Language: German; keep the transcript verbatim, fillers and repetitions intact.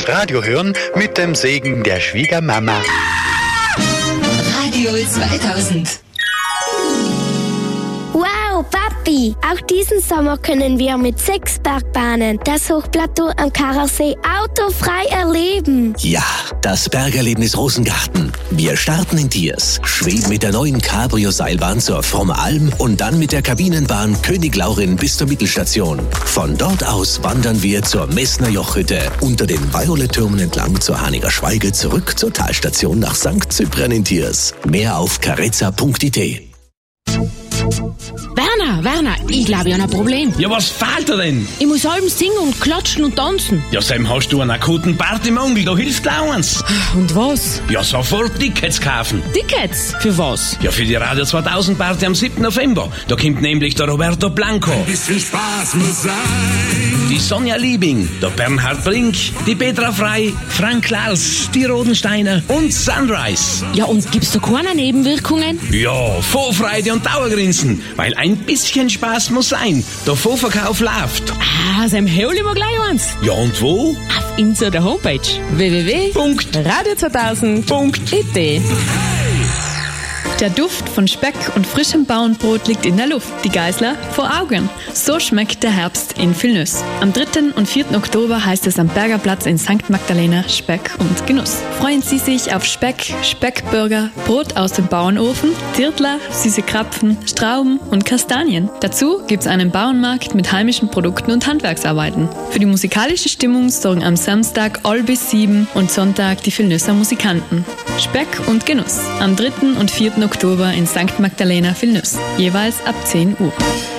Radio hören mit dem Segen der Schwiegermama. Radio zweitausend. Wow, Papi! Auch diesen Sommer können wir mit sechs Bergbahnen das Hochplateau am Karasee autofrei erleben. Ja, das Bergerlebnis Rosengarten. Wir starten in Tiers, schweben mit der neuen Cabrio-Seilbahn zur Frommer Alm und dann mit der Kabinenbahn König Laurin bis zur Mittelstation. Von dort aus wandern wir zur Messner Jochhütte, unter den Violet-Türmen entlang zur Haniger Schweige, zurück zur Talstation nach Sankt Cyprian in Tiers. Mehr auf carezza punkt i t. Werner, Werner, ich glaube, ich habe ein Problem. Ja, was fehlt dir denn? Ich muss halb singen und klatschen und tanzen. Ja, Sam, hast du einen akuten Partymangel, da hilft auch eins. Und was? Ja, sofort Tickets kaufen. Tickets? Für was? Ja, für die Radio zweitausend Party am siebten November. Da kommt nämlich der Roberto Blanco. Ein bisschen Spaß muss sein. Die Sonja Liebing, der Bernhard Brink, die Petra Frey, Frank Klaus, die Rodensteiner und Sunrise. Ja, und gibt's da keine Nebenwirkungen? Ja, Vorfreude und Dauergrinsen, weil ein bisschen Spaß muss sein. Der Vorverkauf läuft. Ah, Sam, hol ich mir gleich eins. Ja, und wo? Auf unserer Homepage w w w punkt radio zweitausend punkt i t. Der Duft von Speck und frischem Bauernbrot liegt in der Luft, die Geißler vor Augen. So schmeckt der Herbst in Vilnius. Am dritten und vierten Oktober heißt es am Bergerplatz in Sankt Magdalena Speck und Genuss. Freuen Sie sich auf Speck, Speckburger, Brot aus dem Bauernofen, Tirtler, süße Krapfen, Strauben und Kastanien. Dazu gibt's einen Bauernmarkt mit heimischen Produkten und Handwerksarbeiten. Für die musikalische Stimmung sorgen am Samstag all bis sieben und Sonntag die Vilniuser Musikanten. Speck und Genuss am dritten und vierten Oktober in Sankt Magdalena Vilnius, jeweils ab zehn Uhr.